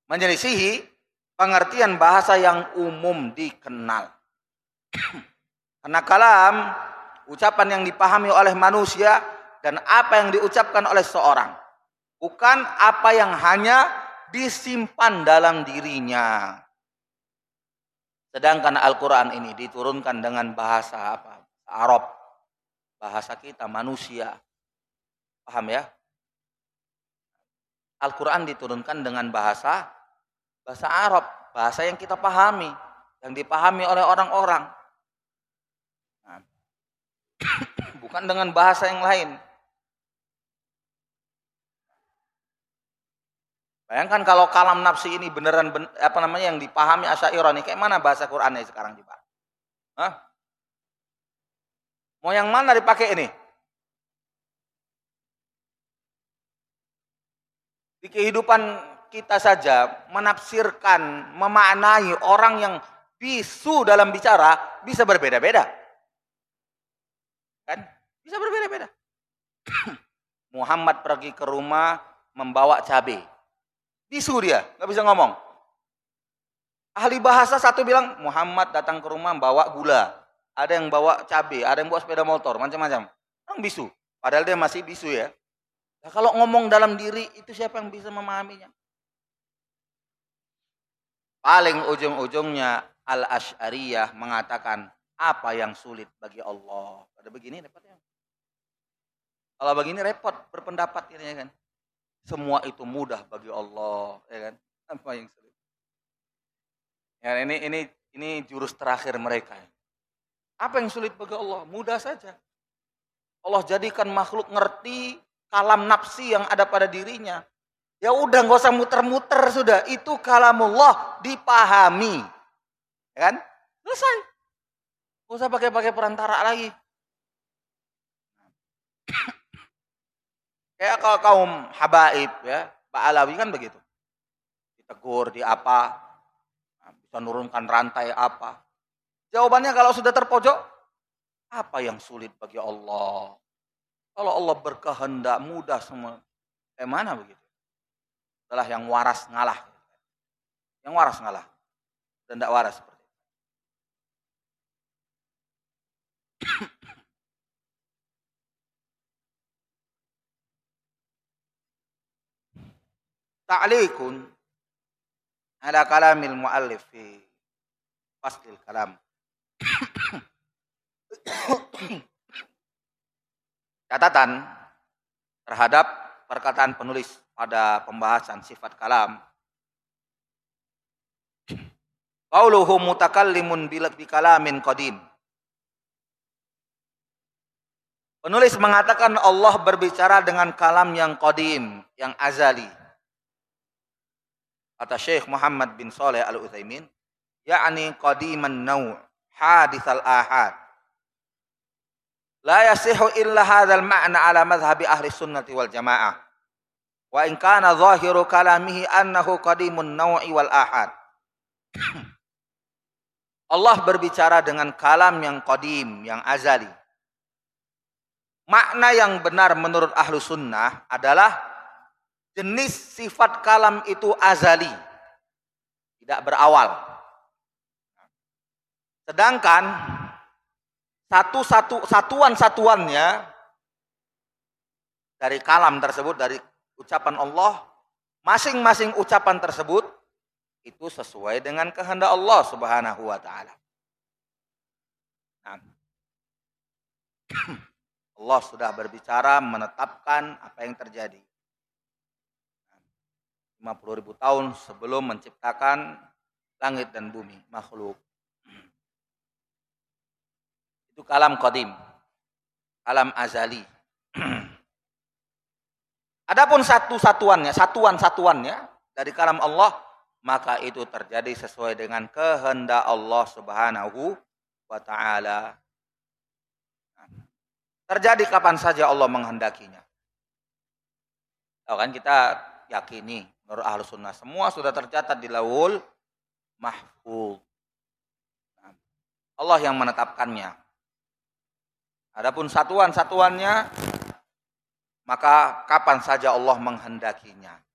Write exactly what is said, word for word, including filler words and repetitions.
menyelisihi pengertian bahasa yang umum dikenal. Karena kalam, ucapan yang dipahami oleh manusia dan apa yang diucapkan oleh seorang, bukan apa yang hanya disimpan dalam dirinya. Sedangkan Al-Quran ini diturunkan dengan bahasa apa? Arab. Bahasa kita manusia. Paham ya? Al-Quran diturunkan dengan bahasa bahasa Arab, bahasa yang kita pahami, yang dipahami oleh orang-orang. Nah, bukan dengan bahasa yang lain. Bayangkan kalau kalam nafsi ini beneran ben, apa namanya yang dipahami Asy'ariyah nih, kayak mana bahasa Qur'annya sekarang coba? Hah? Mau yang mana dipakai ini? Di kehidupan kita saja menafsirkan, memaknai orang yang bisu dalam bicara bisa berbeda-beda. Kan? Bisa berbeda-beda. Muhammad pergi ke rumah membawa cabai. Bisu dia, nggak bisa ngomong. Ahli bahasa satu bilang Muhammad datang ke rumah bawa gula, ada yang bawa cabai, ada yang bawa sepeda motor, macam-macam. Orang bisu, padahal dia masih bisu ya. Nah, kalau ngomong dalam diri itu siapa yang bisa memahaminya? Paling ujung-ujungnya Al-Asy'ariyah mengatakan apa yang sulit bagi Allah. Ada begini repotnya. Kalau begini repot berpendapat ini kan. Semua itu mudah bagi Allah, ya kan? Apa yang sulit? Ya, ini ini ini jurus terakhir mereka. Apa yang sulit bagi Allah? Mudah saja. Allah jadikan makhluk ngerti kalam nafsi yang ada pada dirinya. Ya udah, nggak usah muter-muter sudah. Itu kalamullah dipahami, ya kan? Selesai. Nggak usah pakai-pakai perantara lagi. Kayak kalau kaum habaib ya, Pak Alawi kan begitu. Ditegur di apa, bisa nurunkan rantai apa. Jawabannya kalau sudah terpojok, apa yang sulit bagi Allah? Kalau Allah berkehendak mudah semua. Kayak mana begitu? Setelah yang waras ngalah. Yang waras ngalah. Dan tidak waras seperti itu. Ta'liqun ala kalamil muallif fi faslil kalam. Catatan terhadap perkataan penulis pada pembahasan sifat kalam. Qauluhu mutakallimun bil kalamin qadim. Penulis mengatakan Allah berbicara dengan kalam yang qadim, yang azali. Kata Syekh Muhammad bin Shalih Al-Utsaimin, yakni qadiman naw' haditsal ahad. La yasihu illa hadzal ma'na ala madhhabi ahli sunnati wal jamaah. Wa in kana zahiru kalamihi annahu qadimun naw'i wal ahad. Allah berbicara dengan kalam yang qadim, yang azali. Makna yang benar menurut ahlu sunnah adalah jenis sifat kalam itu azali, tidak berawal. Sedangkan satu-satu satuan-satuannya dari kalam tersebut, dari ucapan Allah, masing-masing ucapan tersebut itu sesuai dengan kehendak Allah Subhanahu wa taala. Nah, Allah sudah berbicara menetapkan apa yang terjadi. lima puluh ribu tahun sebelum menciptakan langit dan bumi, makhluk. Itu kalam qadim, kalam azali. Adapun satu-satuannya, satuan-satuannya dari kalam Allah, maka itu terjadi sesuai dengan kehendak Allah Subhanahu wa taala. Terjadi kapan saja Allah menghendakinya. Tahu kan, kita yakini menurut ahlu sunnah semua sudah tercatat di Lauhul Mahfuz. Allah yang menetapkannya. Adapun satuan-satuannya, maka kapan saja Allah menghendakinya.